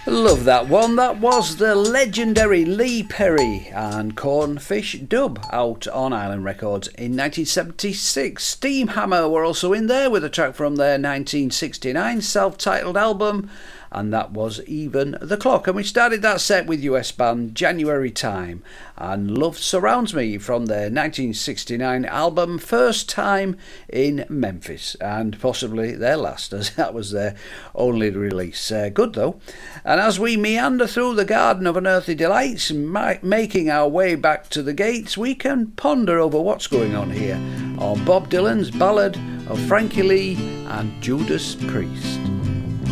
Love that one. That was the legendary Lee Perry and Cornfish Dub out on Island Records in 1976. Steamhammer were also in there with a track from their 1969 self-titled album, and that was Even the Clock. And we started that set with US band January Time and Love Surrounds Me from their 1969 album First Time in Memphis, and possibly their last, as that was their only release. Good though. And as we meander through the garden of unearthly delights, making our way back to the gates, we can ponder over what's going on here on Bob Dylan's ballad of Frankie Lee and Judas Priest.